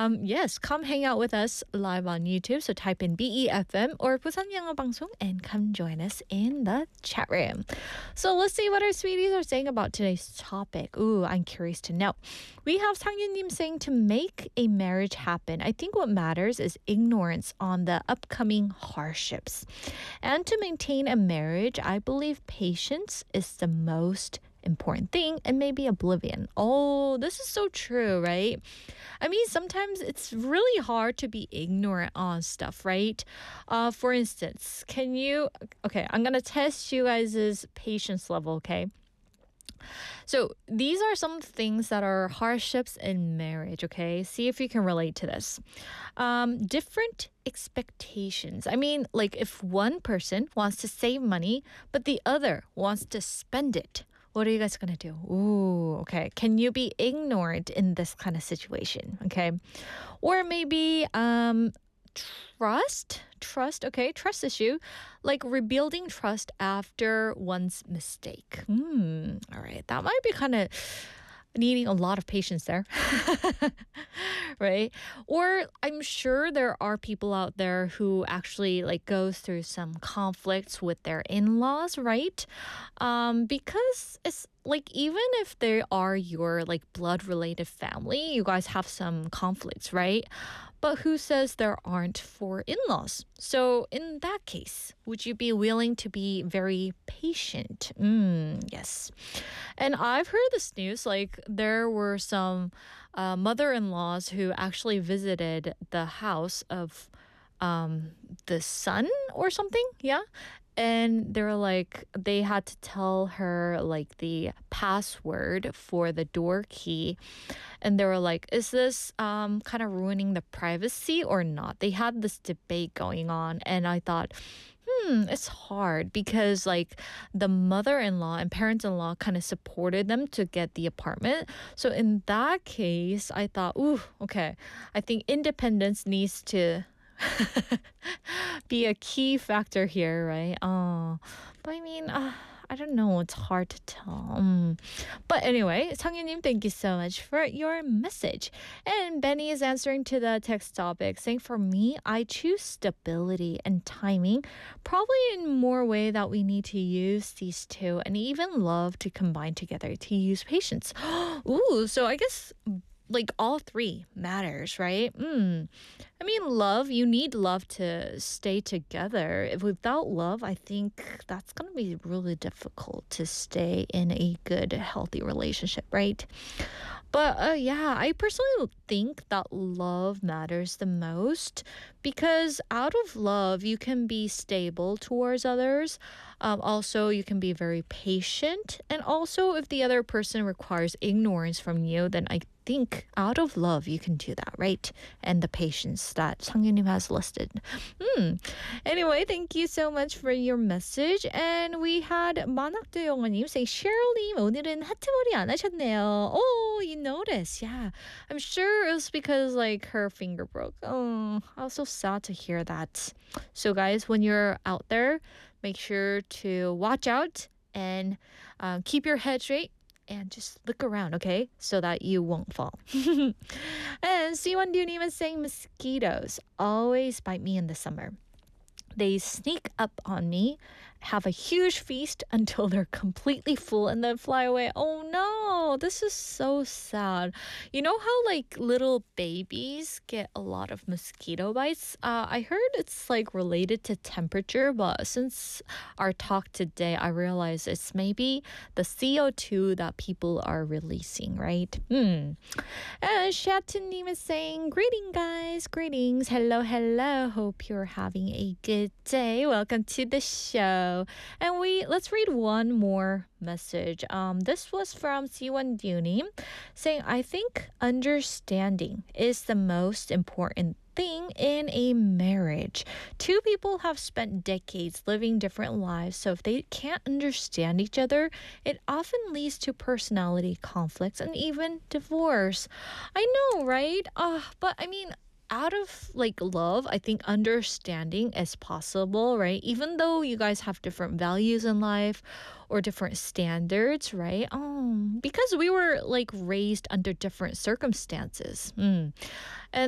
Yes, come hang out with us live on YouTube. So type in BEFM or Busan 영어 방송 and come join us in the chat room. So let's see what our sweeties are saying about today's topic. Ooh, I'm curious to know. We have Sang-Yun-nim saying to make a marriage happen, I think what matters is ignorance on the upcoming hardships. And to maintain a marriage, I believe patience is the most important thing and maybe oblivion. Oh, this is so true, right? I mean, sometimes it's really hard to be ignorant on stuff, right? For instance, okay, I'm going to test you guys' patience level, okay? So these are some things that are hardships in marriage, okay? See if you can relate to this. Different expectations. I mean, like if one person wants to save money, but the other wants to spend it. What are you guys going to do? Ooh, okay. Can you be ignorant in this kind of situation? Okay. Or maybe trust issue, like rebuilding trust after one's mistake. All right. That might be kind of needing a lot of patience there. Right? Or I'm sure there are people out there who actually like goes through some conflicts with their in-laws, right? Because it's like even if they are your like blood related family, you guys have some conflicts, right? But who says there aren't for in-laws? So in that case, would you be willing to be very patient? Yes. And I've heard this news, like there were some mother-in-laws who actually visited the house of the son or something. Yeah. And they were like, they had to tell her like the password for the door key. And they were like, is this kind of ruining the privacy or not? They had this debate going on. And I thought, it's hard because like the mother-in-law and parents-in-law kind of supported them to get the apartment. So in that case, I thought, ooh, okay, I think independence needs to be a key factor here, right? But I mean, I don't know. It's hard to tell. But anyway, Sang-Yunim, thank you so much for your message. And Benny is answering to the text topic, saying, for me, I choose stability and timing, probably in more way that we need to use these two and even love to combine together to use patience. Ooh, so I guess like all three matters, right? I mean, love, you need love to stay together. If without love, I think that's going to be really difficult to stay in a good, healthy relationship, right? But yeah, I personally think that love matters the most because out of love, you can be stable towards others. Also, you can be very patient. And also, if the other person requires ignorance from you, then I think out of love, you can do that, right? And the patience that Sang-Yunim has listed. Anyway, thank you so much for your message. And we had 만학도 영어님 say, Cheryl님, 오늘은 하트머리 안 하셨네요. Oh, you noticed. Yeah. I'm sure it was because like her finger broke. Oh, I was so sad to hear that. So guys, when you're out there, make sure to watch out and keep your head straight. And just look around, okay? So that you won't fall. And Siwon Dunim is saying mosquitoes always bite me in the summer. They sneak up on me, have a huge feast until they're completely full and then fly away. Oh no, this is so sad. You know how like little babies get a lot of mosquito bites? I heard it's like related to temperature, but since our talk today, I realize it's maybe the CO2 that people are releasing, right? And Shatunim is saying, greeting guys, greetings. Hello, hello. Hope you're having a good day. Welcome to the show. And let's read one more message. This was from Siwon Dunim saying, I think understanding is the most important thing in a marriage. Two people have spent decades living different lives, so if they can't understand each other, it often leads to personality conflicts and even divorce. I know, right? But I mean, out of like love, I think understanding is possible, right? Even though you guys have different values in life or different standards, right? Because we were like raised under different circumstances. And